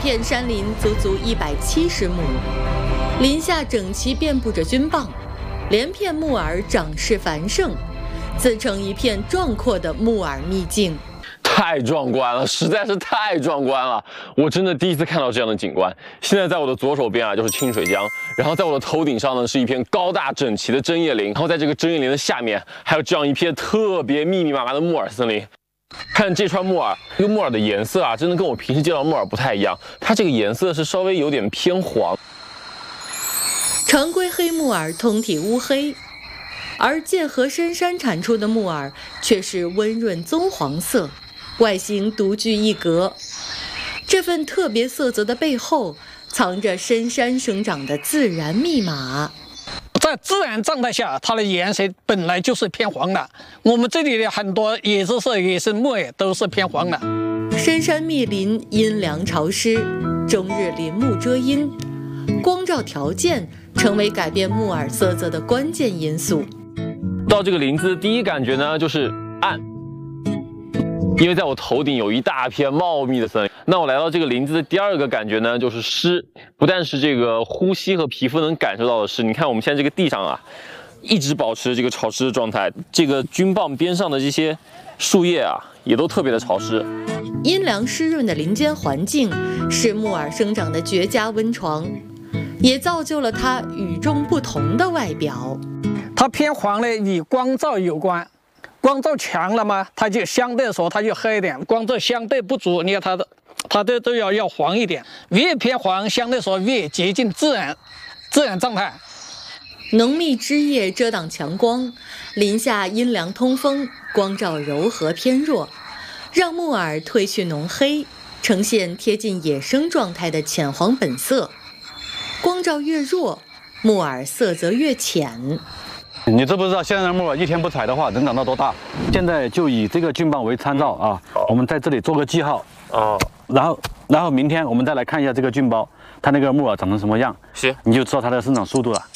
片山林足足170亩，林下整齐遍布着菌棒，连片木耳长势繁盛，自成一片壮阔的木耳秘境。 太壮观了，实在是太壮观了！我真的第一次看到这样的景观。现在在我的左手边啊，就是清水江，然后在我的头顶上呢，是一片高大整齐的针叶林，然后在这个针叶林的下面，还有这样一片特别密密麻麻的木耳森林。看这串木耳，这个木耳的颜色啊，真的跟我平时见到的木耳不太一样，它这个颜色是稍微有点偏黄。 常规黑木耳通体乌黑，而界河深山产出的木耳却是温润棕黄色，外形独具一格。这份特别色泽的背后，藏着深山生长的自然密码。 在自然状态下，它的颜色本来就是偏黄的。我们这里的很多椰子色也是木耳，都是偏黄的。 深山密林阴凉潮湿，终日林木遮阴，光照条件成为改变木耳色泽的关键因素。 到这个林子，第一感觉呢就是暗，因为在我头顶有一大片茂密的森林。那我来到这个林子的第二个感觉呢，就是湿，不但是这个呼吸和皮肤能感受到的湿，你看我们现在这个地上啊，一直保持这个潮湿的状态，这个菌棒边上的这些树叶啊，也都特别的潮湿。 阴凉湿润的林间环境是木耳生长的绝佳温床，也造就了它与众不同的外表。 它偏黄呢，与光照有关。光照强了嘛，它就相对来说它就黑一点；光照相对不足，你看它都要黄一点。越偏黄，相对来说越接近自然状态。 浓密枝叶遮挡强光，林下阴凉通风，光照柔和偏弱，让木耳褪去浓黑，呈现贴近野生状态的浅黄本色。光照越弱，木耳色泽越浅。 你知不知道现在的木耳一天不采的话能长到多大？现在就以这个菌棒为参照啊，我们在这里做个记号啊，然后明天我们再来看一下这个菌包，它那个木耳长成什么样， 行， 你就知道它的生长速度了。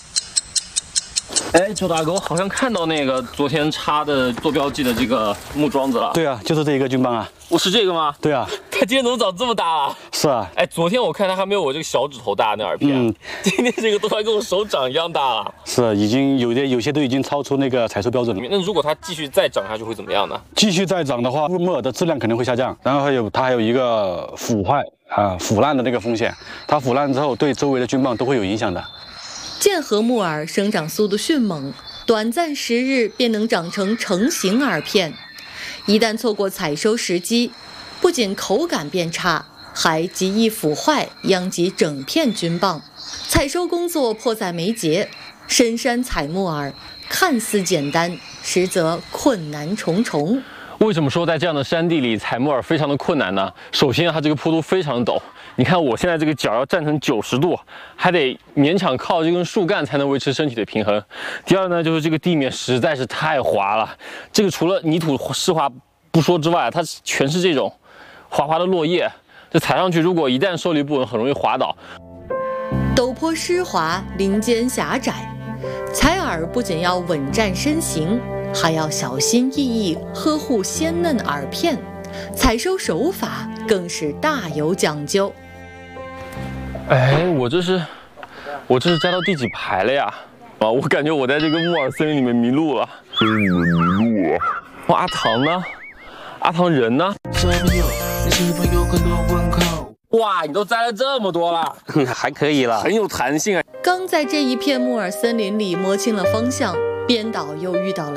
哎，周大哥，我好像看到那个昨天插的做标记的这个木桩子了。 对啊，就是这一个菌棒啊。 我是这个吗？ 对啊。 它今天怎么长这么大啊？ 是啊。 哎，昨天我看它还没有我这个小指头大那耳片，今天这个都快跟我手掌一样大了。 是啊，已经有些都已经超出那个采收标准了。 那如果它继续再长下去会怎么样呢？ 继续再长的话，木耳的质量可能会下降，然后它还有一个腐坏啊、腐烂的那个风险。它腐烂之后，对周围的菌棒都会有影响的。 剑河木耳生长速度迅猛，短暂10日便能长成成型耳片。一旦错过采收时机，不仅口感变差，还极易腐坏，殃及整片菌棒。采收工作迫在眉睫，深山采木耳看似简单，实则困难重重。 为什么说在这样的山地里采木耳非常的困难呢？首先它这个坡度非常陡，你看我现在这个脚要站成90度，还得勉强靠这根树干才能维持身体的平衡。第二呢，就是这个地面实在是太滑了，这个除了泥土湿滑不说之外，它全是这种滑滑的落叶，这踩上去如果一旦受力不稳，很容易滑倒。 陡坡湿滑，林间狭窄，采耳不仅要稳站身形，还要小心翼翼呵护鲜嫩耳片，采收手法更是大有讲究。 哎，我这是摘到第几排了呀？啊，我感觉我在这个木耳森林里面迷路了。哇，阿唐呢？阿唐人呢？哇，你都摘了这么多了， 还可以了， 很有弹性啊。 刚在这一片木耳森林里摸清了方向，编导又遇到了